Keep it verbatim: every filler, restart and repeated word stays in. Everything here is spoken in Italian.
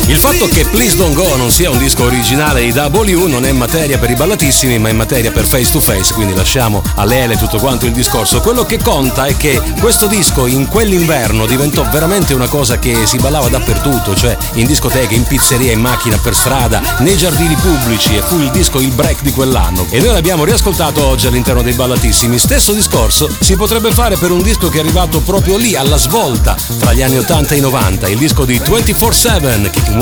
Il fatto che Please Don't Go non sia un disco originale di W non è materia per i ballatissimi, ma è materia per Face to Face, quindi lasciamo a Lele tutto quanto il discorso. Quello che conta è che questo disco in quell'inverno diventò veramente una cosa che si ballava dappertutto, cioè in discoteche, in pizzeria, in macchina, per strada, nei giardini pubblici, e fu il disco il break di quell'anno. E noi l'abbiamo riascoltato oggi all'interno dei ballatissimi. Stesso discorso si potrebbe fare per un disco che è arrivato proprio lì, alla svolta, tra gli anni ottanta e i novanta, il disco di ventiquattro sette, Kicking